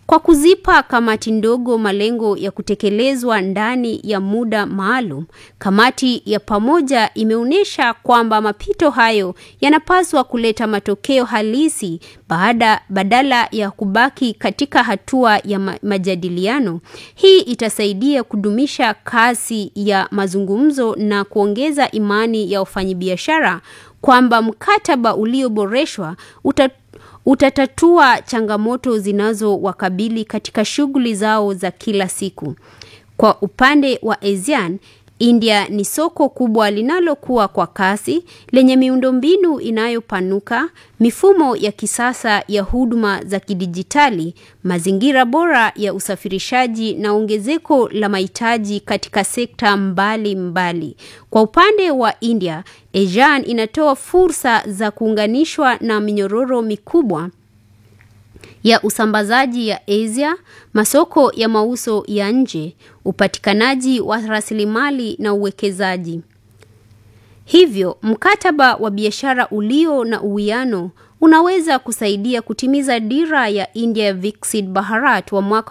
Kwa kuzipa kamati ndogo malengo ya kutekelezwa ndani ya muda maalum, kamati ya pamoja imeonyesha kwamba mapito hayo yanapaswa kuleta matokeo halisi badala ya kubaki katika hatua ya majadiliano. Hii itasaidia kudumisha kasi ya mazungumzo na kuongeza imani ya wafanyabiashara kwamba mkataba ulioboreshwa utatatua changamoto zinazowakabili katika shughuli zao za kila siku. Kwa upande wa ASEAN, India ni soko kubwa linalokuwa kwa kasi, lenye miundombinu inayopanuka, mifumo ya kisasa ya huduma za kidijitali, mazingira bora ya usafirishaji na ongezeko la mahitaji katika sekta mbalimbali. Kwa upande wa India, ASEAN inatoa fursa za kuunganishwa na minyororo mikubwa ya usambazaji ya Asia, masoko ya mauzo ya nje, upatikanaji wa rasilimali na uwekezaji. Hivyo, mkataba wa biashara ulio na uwiano unaweza kusaidia kutimiza dira ya India Viksit Bharat wa mwaka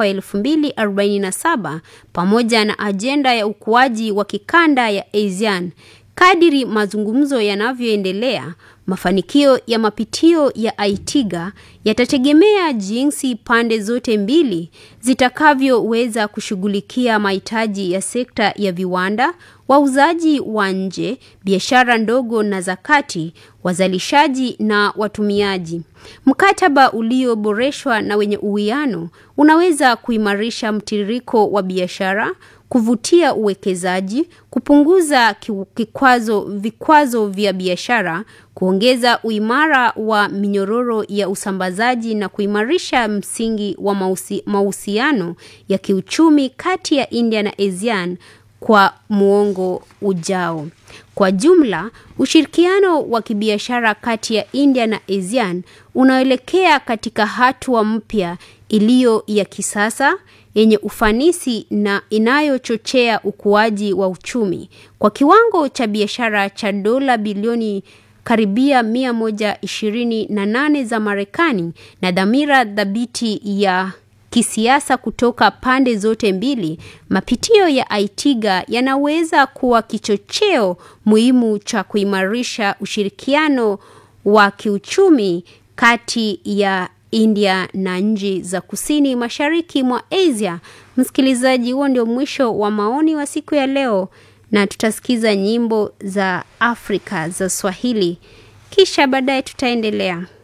2047 pamoja na ajenda ya ukuaji wa kikanda ya ASEAN. Kadiri mazungumzo yanavyoendelea, mafanikio ya mapitio ya ITIGA yatategemea jinsi pande zote mbili zitakavyoweza kushughulikia mahitaji ya sekta ya viwanda, wauzaji wa nje, biashara ndogo na za kati, wazalishaji na watumiaji. Mkataba ulioboreshwa na wenye uwiano unaweza kuimarisha mtiririko wa biashara, kuvutia uwekezaji, kupunguza vikwazo vya biashara, kuongeza uimara wa minyororo ya usambazaji na kuimarisha msingi wa mahusiano ya kiuchumi kati ya India na ASEAN kwa muongo ujao. Kwa jumla, ushirikiano wa kibiashara kati ya India na ASEAN unaelekea katika hatua mpya iliyo ya kisasa, yenye ufanisi na inayochochea ukuaji wa uchumi. Kwa kiwango cha biashara cha dola bilioni karibia 128 za Marekani na dhamira dhabiti ya kisiasa kutoka pande zote mbili, mapitio ya ITIGA yanaweza kuwa kichocheo muhimu cha kuimarisha ushirikiano wa kiuchumi kati ya India na nchi za kusini mashariki mwa Asia. Msikilizaji, huo ndio mwisho wa maoni wa siku ya leo, na tutasikiza nyimbo za Afrika za Swahili, kisha baadaye tutaendelea.